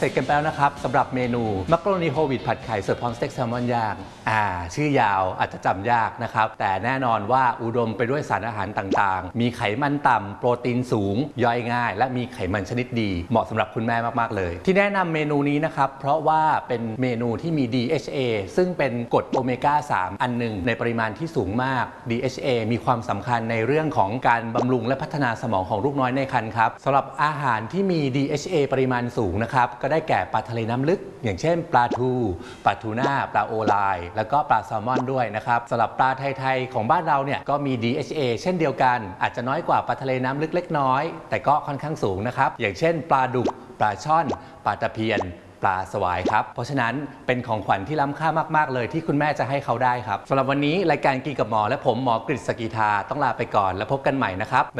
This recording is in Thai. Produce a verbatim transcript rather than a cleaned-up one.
ร็จกันไปแล้วนะครับสำหรับเมนูมักกะโรนีโฮลวีตผัดไข่เสิร์ฟพร้อมสเต็กแซลมอนย่างอ่าชื่อยาวอาจจะจำยากนะครับแต่แน่นอนว่าอุดมไปด้วยสารอาหารต่างๆมีไขมันต่ำโปรตีนสูงย่อยง่ายและมีไขมันชนิดดีเหมาะสำหรับคุณแม่มากๆเลยที่แนะนำเมนูนี้นะครับเพราะว่าเป็นเมนูที่มี ดี เอช เอ ซึ่งเป็นกรดโอเมก้า สาม อันหนึ่งในปริมาณที่สูงมาก ดี เอช เอ มีความสำคัญในเรื่องของการบำรุงและพัฒนาสมองของลูกน้อยในครรภ์ครับสำหรับอาหารที่มี ดี เอช เอ ปริมาณสูงนะครับก็ได้แก่ปลาทะเลน้ำลึกอย่างเช่นปลาทูปลาทูน่าปลาโอไลแล้วก็ปลาแซลมอนด้วยนะครับสำหรับปลาไทยๆของบ้านเราเนี่ยก็มี ดี เอช เอ เช่นเดียวกันอาจจะน้อยกว่าปลาทะเลน้ำลึกเล็กน้อยแต่ก็ค่อนข้างสูงนะครับอย่างเช่นปลาดุกปลาช่อนปลาตะเพียนปลาสวายครับเพราะฉะนั้นเป็นของขวัญที่ล้ำค่ามากๆเลยที่คุณแม่จะให้เขาได้ครับสำหรับวันนี้รายการกินกับหมอและผมหมอกฤษ สกีธาต้องลาไปก่อนแล้วพบกันใหม่นะครับ